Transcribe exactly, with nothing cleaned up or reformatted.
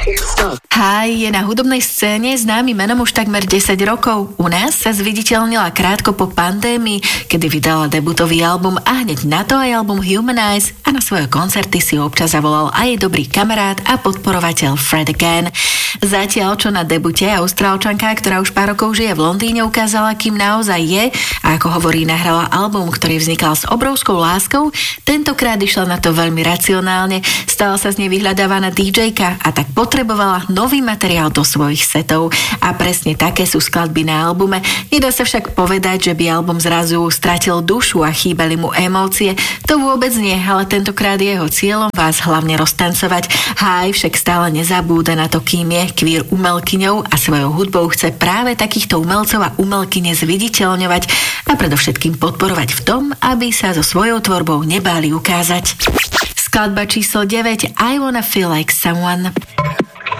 Hi, je na hudobnej scéne známy menom už takmer desať rokov. U nás sa zviditeľnila krátko po pandémii, kedy vydala debutový album a hneď na to aj album Humanize a na svoje koncerty si občas zavolal aj jej dobrý kamarát a podporovateľ Fred Again. Zatiaľ, čo na debute Austrálčanka, ktorá už pár rokov žije v Londýne, ukázala, kým naozaj je a ako hovorí, nahrala album, ktorý vznikal s obrovskou láskou, tentokrát išla na to veľmi racionálne, stala sa z nej vyhľadávaná dý džejka a tak potrebovala nový materiál do svojich setov a presne také sú skladby na albume. Nedá sa však povedať, že by album zrazu stratil dušu a chýbali mu emócie. To vôbec nie, ale tentokrát je jeho cieľom vás hlavne roztancovať. Hi však stále nezabúda na to, kým je queer umelkyňou a svojou hudbou chce práve takýchto umelcov a umelkyne zviditeľňovať a predovšetkým podporovať v tom, aby sa so svojou tvorbou nebáli ukázať. Skladba číslo deväť I Wanna Feel Like Someone.